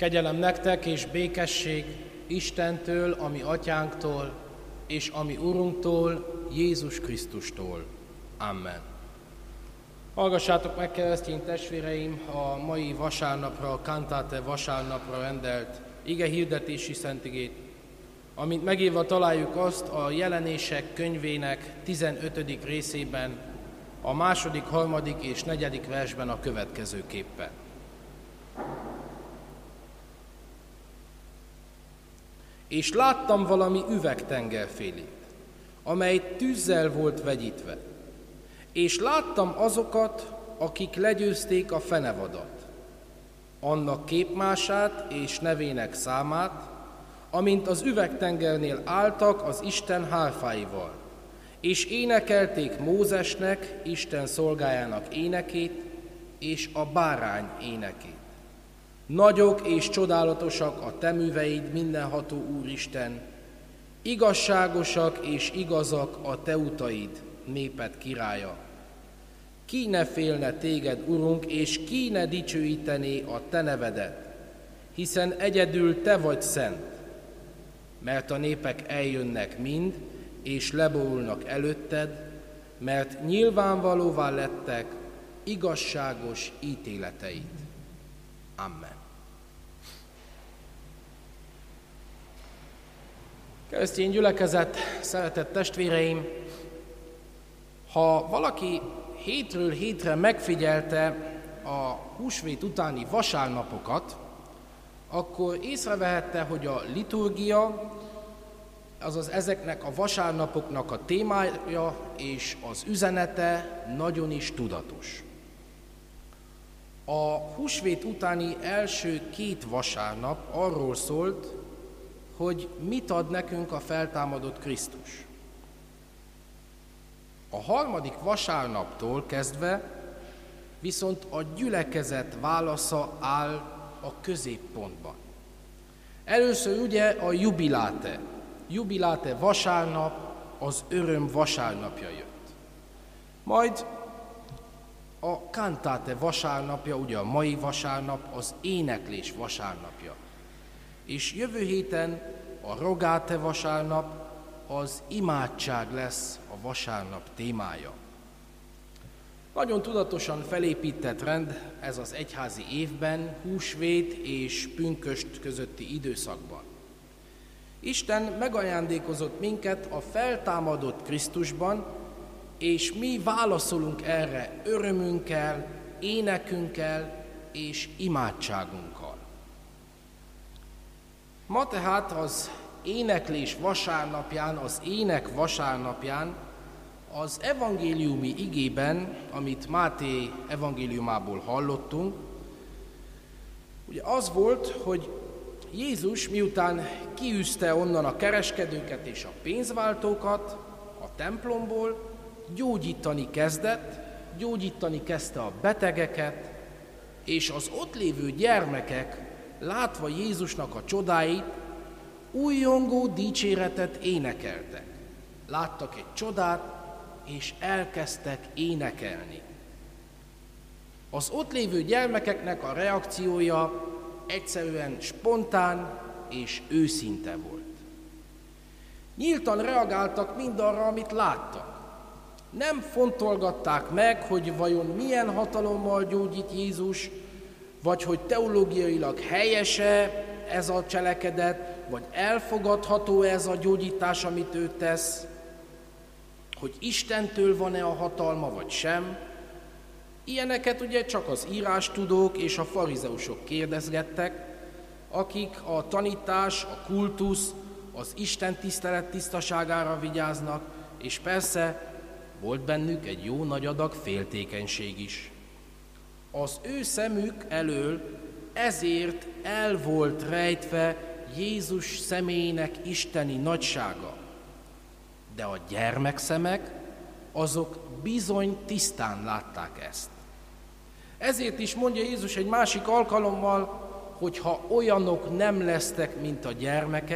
Kegyelem nektek és békesség Istentől, ami atyánktól, és ami Urunktól, Jézus Krisztustól. Amen. Hallgassátok meg, keresztény testvéreim, a mai vasárnapra, a Cantate vasárnapra rendelt ige hirdetési szentigét, amint megírva találjuk azt a Jelenések könyvének 15. részében, a 2., 3. és 4. versben a következőképpen. És láttam valami üvegtengerfélét, amely tűzzel volt vegyítve. És láttam azokat, akik legyőzték a fenevadat, annak képmását és nevének számát, amint az üvegtengernél álltak az Isten hárfáival, és énekelték Mózesnek, Isten szolgájának énekét, és a bárány énekét. Nagyok és csodálatosak a te műveid, mindenható Úristen, igazságosak és igazak a te utaid, néped királya. Ki ne félne téged, Urunk, és ki ne dicsőítené a te nevedet, hiszen egyedül te vagy szent, mert a népek eljönnek mind, és leborulnak előtted, mert nyilvánvalóvá lettek igazságos ítéleteid. Amen. Keresztény gyülekezet, szeretett testvéreim, ha valaki hétről hétre megfigyelte a húsvét utáni vasárnapokat, akkor észrevehette, hogy a liturgia, azaz ezeknek a vasárnapoknak a témája és az üzenete nagyon is tudatos. A húsvét utáni első 2 vasárnap arról szólt, hogy mit ad nekünk a feltámadott Krisztus. A 3. vasárnaptól kezdve viszont a gyülekezet válasza áll a középpontban. Először ugye a jubiláte vasárnap, az öröm vasárnapja jött. Majd a Cantate vasárnapja, ugye a mai vasárnap, az éneklés vasárnapja. És jövő héten a Rogate vasárnap, az imádság lesz a vasárnap témája. Nagyon tudatosan felépített rend ez az egyházi évben, húsvét és pünkösd közötti időszakban. Isten megajándékozott minket a feltámadott Krisztusban, és mi válaszolunk erre örömünkkel, énekünkkel és imádságunkkal. Ma tehát az éneklés vasárnapján, az ének vasárnapján az evangéliumi igében, amit Máté evangéliumából hallottunk, ugye az volt, hogy Jézus miután kiűzte onnan a kereskedőket és a pénzváltókat a templomból, gyógyítani kezdte a betegeket, és az ott lévő gyermekek, látva Jézusnak a csodáit, újjongó dicséretet énekeltek. Láttak egy csodát, és elkezdtek énekelni. Az ott lévő gyermekeknek a reakciója egyszerűen spontán és őszinte volt. Nyíltan reagáltak mindarra, amit láttak. Nem fontolgatták meg, hogy vajon milyen hatalommal gyógyít Jézus, vagy hogy teológiailag helyese ez a cselekedet, vagy elfogadható ez a gyógyítás, amit ő tesz, hogy Istentől van-e a hatalma, vagy sem. Ilyeneket ugye csak az írástudók és a farizeusok kérdezgettek, akik a tanítás, a kultusz, az Isten tisztelet tisztaságára vigyáznak, és persze volt bennük egy jó nagy adag féltékenység is. Az ő szemük elől ezért el volt rejtve Jézus személyének isteni nagysága. De a gyermekszemek, azok bizony tisztán látták ezt. Ezért is mondja Jézus egy másik alkalommal, hogy ha olyanok nem lesztek, mint a gyermekek,